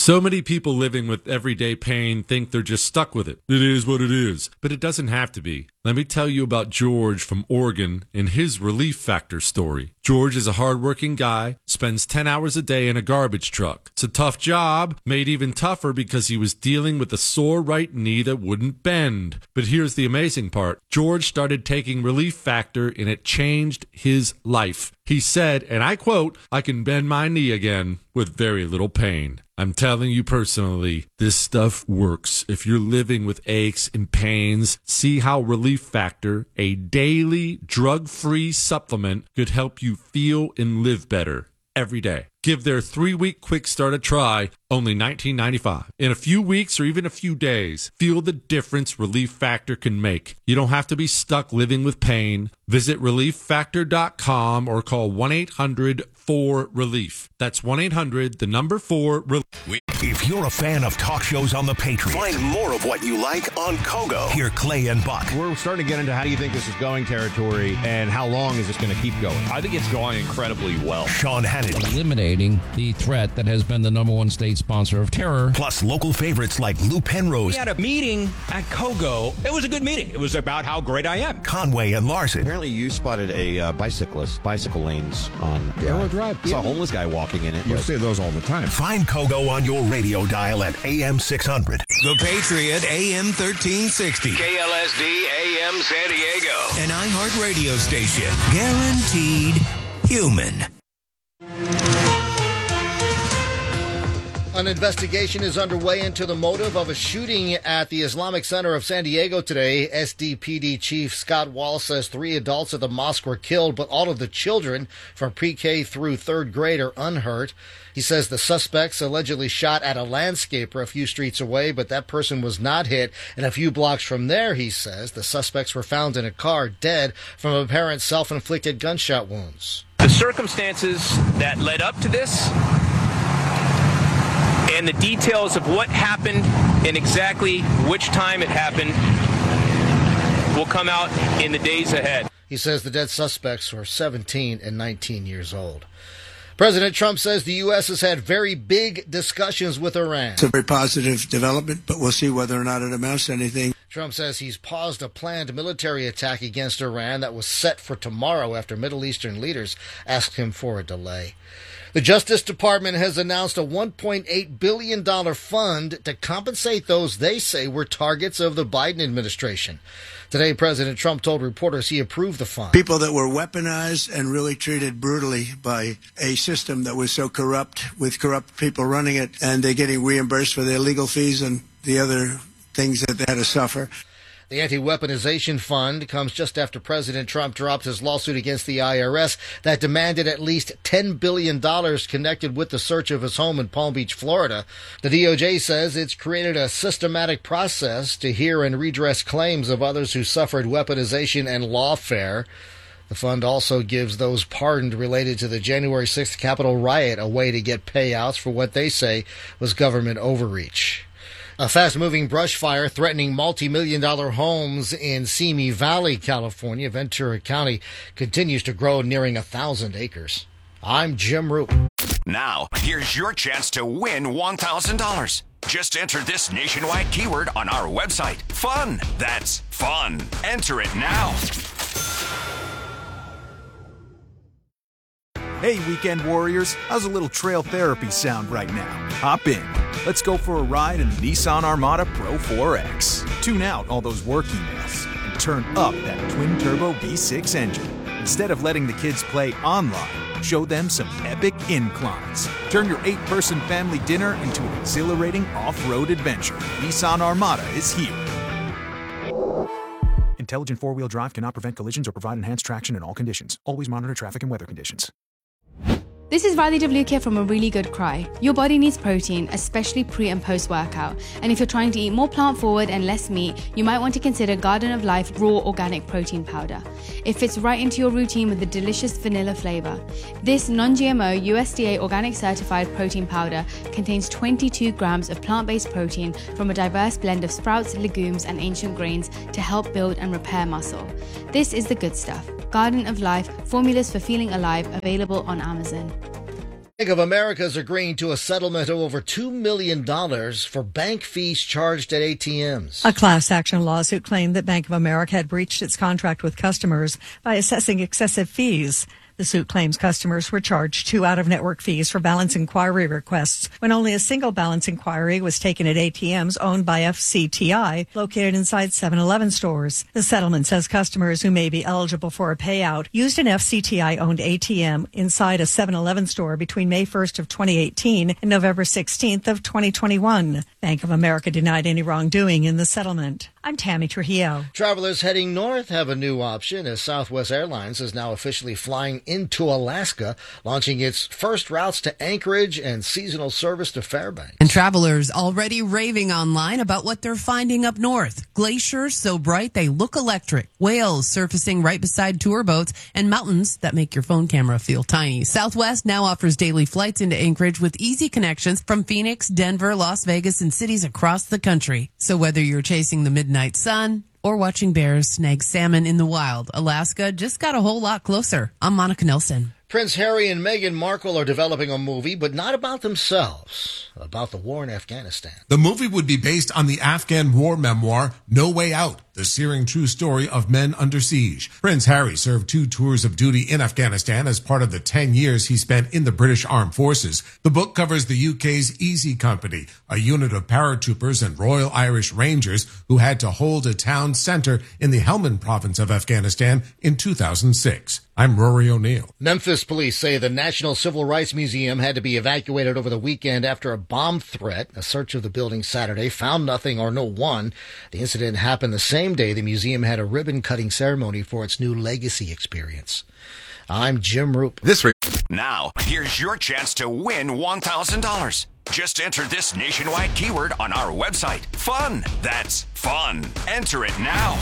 So many people living with everyday pain think they're just stuck with it. It is what it is. But it doesn't have to be. Let me tell you about George from Oregon and his Relief Factor story. George is a hardworking guy, spends 10 hours a day in a garbage truck. It's a tough job, made even tougher because he was dealing with a sore right knee that wouldn't bend. But here's the amazing part. George started taking Relief Factor and it changed his life. He said, and I quote, "I can bend my knee again with very little pain." I'm telling you personally, this stuff works. If you're living with aches and pains, see how Relief Factor, a daily drug-free supplement, could help you feel and live better every day. Give their 3-week quick start a try, only $19.95. In a few weeks or even a few days, feel the difference Relief Factor can make. You don't have to be stuck living with pain. Visit ReliefFactor.com or call 1-800-4RELIEF. That's 1-800-4RELIEF. If you're a fan of talk shows on the Patriot, find more of what you like on Kogo. Hear Clay and Buck. We're starting to get into how do you think this is going territory and how long is this going to keep going? I think it's going incredibly well. Sean Hannity. Eliminating the threat that has been the number one state sponsor of terror. Plus local favorites like Lou Penrose. We had a meeting at Kogo. It was a good meeting. It was about how great I am. Conway and Larson. Apparently you spotted a bicycle lanes on Arrow Drive. Saw a homeless guy walking in it. You see those all the time. Find Kogo on your radio dial at AM 600. The Patriot AM 1360. KLSD AM San Diego. An iHeart radio station. Guaranteed human. An investigation is underway into the motive of a shooting at the Islamic Center of San Diego today. SDPD Chief Scott Wall says 3 adults at the mosque were killed, but all of the children from pre-K through 3rd grade are unhurt. He says the suspects allegedly shot at a landscaper a few streets away, but that person was not hit. And a few blocks from there, he says, the suspects were found in a car dead from apparent self-inflicted gunshot wounds. The circumstances that led up to this and the details of what happened and exactly which time it happened will come out in the days ahead. He says the dead suspects were 17 and 19 years old. President Trump says the U.S. has had very big discussions with Iran. It's a very positive development, but we'll see whether or not it amounts to anything. Trump says he's paused a planned military attack against Iran that was set for tomorrow after Middle Eastern leaders asked him for a delay. The Justice Department has announced a $1.8 billion fund to compensate those they say were targets of the Biden administration. Today, President Trump told reporters he approved the fund. People that were weaponized and really treated brutally by a system that was so corrupt, with corrupt people running it, and they're getting reimbursed for their legal fees and the other things that they had to suffer. The anti-weaponization fund comes just after President Trump dropped his lawsuit against the IRS that demanded at least $10 billion connected with the search of his home in Palm Beach, Florida. The DOJ says it's created a systematic process to hear and redress claims of others who suffered weaponization and lawfare. The fund also gives those pardoned related to the January 6th Capitol riot a way to get payouts for what they say was government overreach. A fast-moving brush fire threatening multi-million-dollar homes in Simi Valley, California, Ventura County, continues to grow, nearing 1,000 acres. I'm Jim Roop. Now, here's your chance to win $1,000. Just enter this nationwide keyword on our website. Fun. That's fun. Enter it now. Hey, weekend warriors, how's a little trail therapy sound right now? Hop in. Let's go for a ride in the Nissan Armada Pro 4X. Tune out all those work emails and turn up that twin-turbo V6 engine. Instead of letting the kids play online, show them some epic inclines. Turn your 8-person family dinner into an exhilarating off-road adventure. Nissan Armada is here. Intelligent four-wheel drive cannot prevent collisions or provide enhanced traction in all conditions. Always monitor traffic and weather conditions. This is Riley WK from A Really Good Cry. Your body needs protein, especially pre and post workout. And if you're trying to eat more plant forward and less meat, you might want to consider Garden of Life Raw Organic Protein Powder. It fits right into your routine with a delicious vanilla flavor. This non-GMO USDA organic certified protein powder contains 22 grams of plant-based protein from a diverse blend of sprouts, legumes, and ancient grains to help build and repair muscle. This is the good stuff. Garden of Life, formulas for feeling alive, available on Amazon. Bank of America is agreeing to a settlement of over $2 million for bank fees charged at ATMs. A class action lawsuit claimed that Bank of America had breached its contract with customers by assessing excessive fees. The suit claims customers were charged 2 out-of-network fees for balance inquiry requests when only a single balance inquiry was taken at ATMs owned by FCTI located inside 7-Eleven stores. The settlement says customers who may be eligible for a payout used an FCTI-owned ATM inside a 7-Eleven store between May 1st of 2018 and November 16th of 2021. Bank of America denied any wrongdoing in the settlement. I'm Tammy Trujillo. Travelers heading north have a new option as Southwest Airlines is now officially flying into Alaska, launching its first routes to Anchorage and seasonal service to Fairbanks. And travelers already raving online about what they're finding up north. Glaciers so bright they look electric. Whales surfacing right beside tour boats and mountains that make your phone camera feel tiny. Southwest now offers daily flights into Anchorage with easy connections from Phoenix, Denver, Las Vegas, and cities across the country. So whether you're chasing the midnight sun or watching bears snag salmon in the wild, Alaska just got a whole lot closer. I'm Monica Nelson. Prince Harry and Meghan Markle are developing a movie, but not about themselves, about the war in Afghanistan. The movie would be based on the Afghan war memoir, No Way Out, the searing true story of men under siege. Prince Harry served 2 tours of duty in Afghanistan as part of the 10 years he spent in the British Armed Forces. The book covers the UK's Easy Company, a unit of paratroopers and Royal Irish Rangers who had to hold a town centre in the Helmand province of Afghanistan in 2006. I'm Rory O'Neill. Memphis police say the National Civil Rights Museum had to be evacuated over the weekend after a bomb threat. A search of the building Saturday found nothing or no one. The incident happened the same day the museum had a ribbon-cutting ceremony for its new legacy experience. I'm Jim Roop. Now, here's your chance to win $1,000. Just enter this nationwide keyword on our website. Fun. That's fun. Enter it now.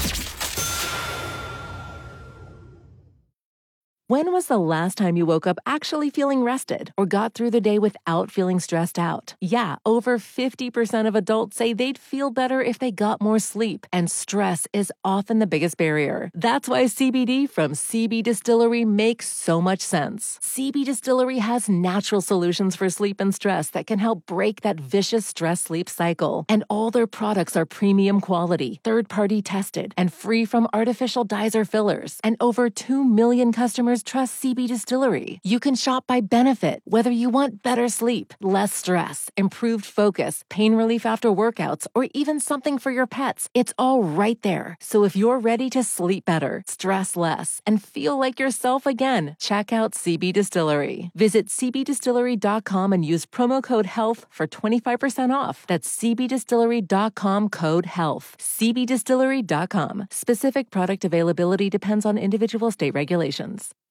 When was the last time you woke up actually feeling rested or got through the day without feeling stressed out? Yeah, over 50% of adults say they'd feel better if they got more sleep, and stress is often the biggest barrier. That's why CBD from CB Distillery makes so much sense. CB Distillery has natural solutions for sleep and stress that can help break that vicious stress-sleep cycle. And all their products are premium quality, third-party tested, and free from artificial dyes or fillers. And over 2 million customers trust CB Distillery. You can shop by benefit, whether you want better sleep, less stress, improved focus, pain relief after workouts, or even something for your pets. It's all right there. So if you're ready to sleep better, stress less, and feel like yourself again, check out CB Distillery. Visit cbdistillery.com and use promo code HEALTH for 25% off. That's cbdistillery.com code HEALTH. cbdistillery.com. Specific product availability depends on individual state regulations.